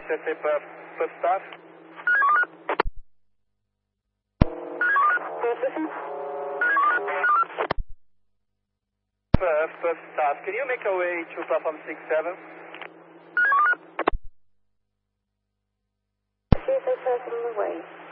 SSA Puff staff. Puff staff, can you make a way to platform 67? See if they're taking the way.